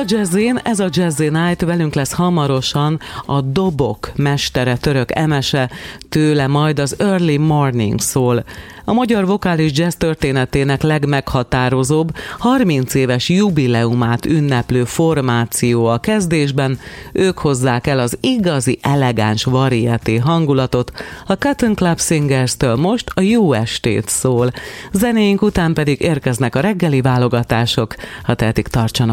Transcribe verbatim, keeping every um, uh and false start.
Jazzin, ez a Jazzy Night, velünk lesz hamarosan a dobok mestere, Török Emese, tőle majd az Early Morning szól. A magyar vokális jazz történetének legmeghatározóbb, harminc éves jubileumát ünneplő formáció a kezdésben, ők hozzák el az igazi elegáns varieté hangulatot, a Cotton Club Singers-től most a Jó estét szól. Zenéink után pedig érkeznek a reggeli válogatások, ha tehetik, tartsanak